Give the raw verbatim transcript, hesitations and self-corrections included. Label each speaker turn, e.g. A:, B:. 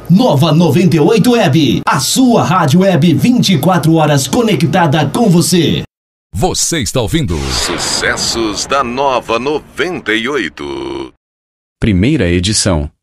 A: Nova noventa e oito Web, a sua rádio web vinte e quatro horas conectada com você.
B: Você está ouvindo
C: Sucessos da Nova noventa e oito.
D: Primeira edição.